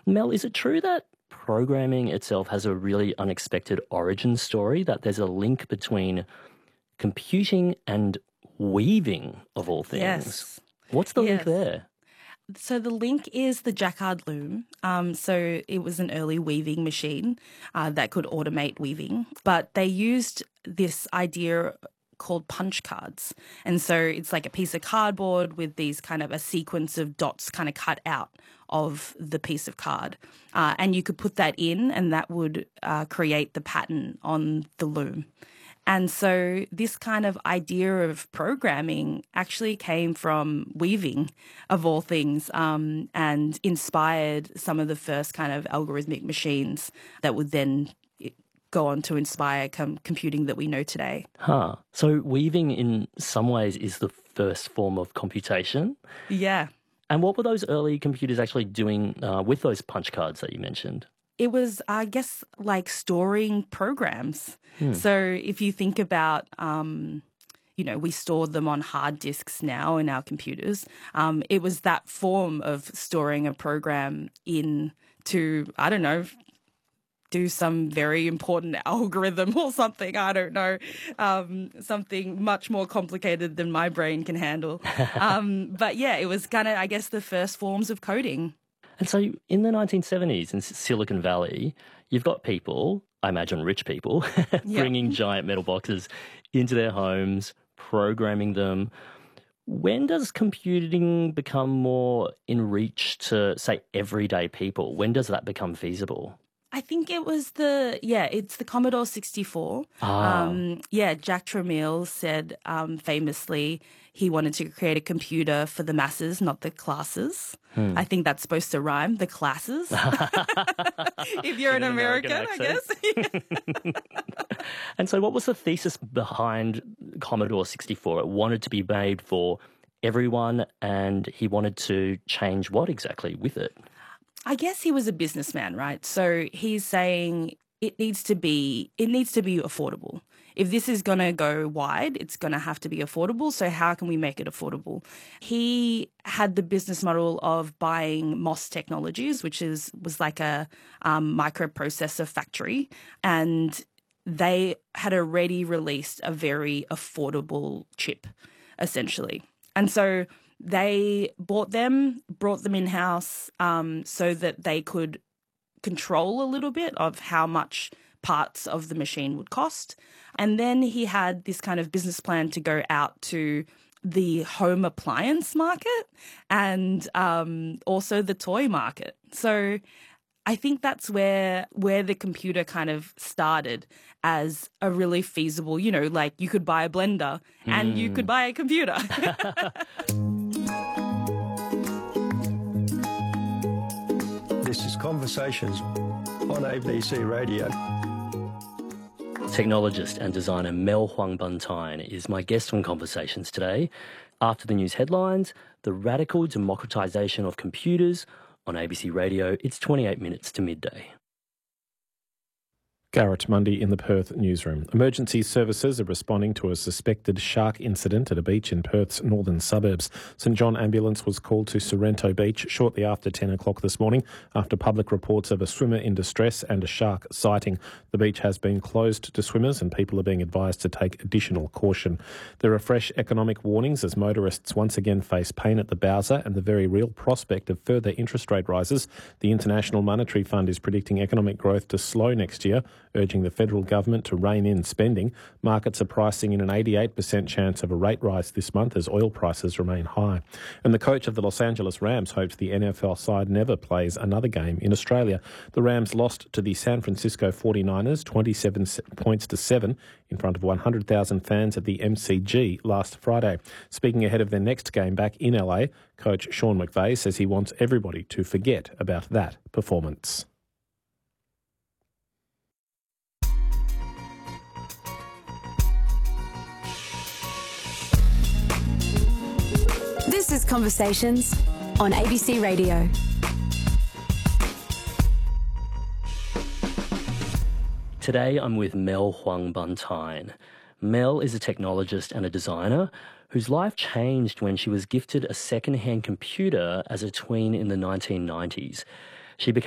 Mel, is it true that programming itself has a really unexpected origin story, that there's a link between computing and weaving, of all things? Yes. What's the link Yes. there? So the link is the Jacquard loom. So it was an early weaving machine that could automate weaving, but they used this idea called punch cards. And so it's like a piece of cardboard with these kind of a sequence of dots kind of cut out of the piece of card. And you could put that in and that would create the pattern on the loom. And so this kind of idea of programming actually came from weaving, of all things, and inspired some of the first kind of algorithmic machines that would then go on to inspire computing that we know today. Huh. So weaving in some ways is the first form of computation. Yeah. And what were those early computers actually doing with those punch cards that you mentioned? It was, I guess, like storing programs. So if you think about, we store them on hard disks now in our computers. It was that form of storing a program into, I don't know, do some very important algorithm or something. I don't know, something much more complicated than my brain can handle. But yeah, it was kind of, I guess, the first forms of coding. And so in the 1970s in Silicon Valley, you've got people, I imagine rich people, bringing giant metal boxes into their homes, programming them. When does computing become more in reach to, say, everyday people? When does that become feasible? I think it was it's the Commodore 64. Jack Tramiel said famously he wanted to create a computer for the masses, not the classes. I think that's supposed to rhyme, the classes. If you're an American I guess. And so what was the thesis behind Commodore 64? It wanted to be made for everyone, and he wanted to change what exactly with it? I guess he was a businessman, right? So he's saying it needs to be affordable. If this is going to go wide, it's going to have to be affordable. So how can we make it affordable? He had the business model of buying MOS Technologies, which was like a microprocessor factory, and they had already released a very affordable chip, essentially. And so they bought them, brought them in-house so that they could control a little bit of how much parts of the machine would cost. And then he had this kind of business plan to go out to the home appliance market and also the toy market. So I think that's where the computer kind of started as a really feasible, like you could buy a blender and you could buy a computer. This is Conversations on ABC Radio. Technologist and designer Mel Huang Buntine is my guest on Conversations today. After the news headlines, the radical democratisation of computers on ABC Radio. It's 28 minutes to midday. Garrett Mundy in the Perth newsroom. Emergency services are responding to a suspected shark incident at a beach in Perth's northern suburbs. St John Ambulance was called to Sorrento Beach shortly after 10 o'clock this morning after public reports of a swimmer in distress and a shark sighting. The beach has been closed to swimmers and people are being advised to take additional caution. There are fresh economic warnings as motorists once again face pain at the Bowser and the very real prospect of further interest rate rises. The International Monetary Fund is predicting economic growth to slow next year, urging the federal government to rein in spending. Markets are pricing in an 88% chance of a rate rise this month as oil prices remain high. And the coach of the Los Angeles Rams hopes the NFL side never plays another game in Australia. The Rams lost to the San Francisco 49ers 27 points to 7 in front of 100,000 fans at the MCG last Friday. Speaking ahead of their next game back in LA, coach Sean McVay says he wants everybody to forget about that performance. This is Conversations on ABC Radio. Today I'm with Mel Huang Buntine. Mel is a technologist and a designer whose life changed when she was gifted a second-hand computer as a tween in the 1990s. She became